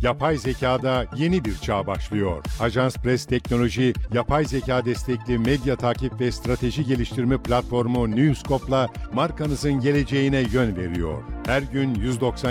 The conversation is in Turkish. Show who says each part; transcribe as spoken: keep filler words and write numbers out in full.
Speaker 1: Yapay zekada yeni bir çağ başlıyor. Ajans Press Teknoloji, yapay zeka destekli medya takip ve strateji geliştirme platformu Newscope'la markanızın geleceğine yön veriyor. Her gün yüz doksan